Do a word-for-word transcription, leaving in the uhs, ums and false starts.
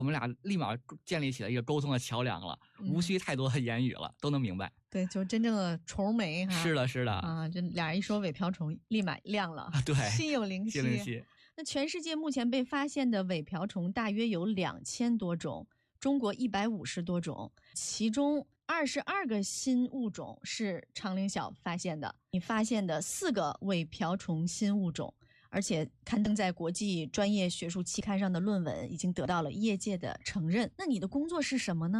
我们俩立马建立起了一个沟通的桥梁了， 嗯、 无需太多的言语了，都能明白。 对，就真正的虫媒哈。 是的，是的啊，这俩人一说伪瓢虫，立马亮了。 对， 心有灵犀。 心有灵犀。 那全世界目前被发现的伪瓢虫大约有两千多种，中国一百五十多种，其中二十二个新物种是常灵晓发现的。你发现的四个伪瓢虫新物种，而且刊登在国际专业学术期刊上的论文已经得到了业界的承认。那你的工作是什么呢？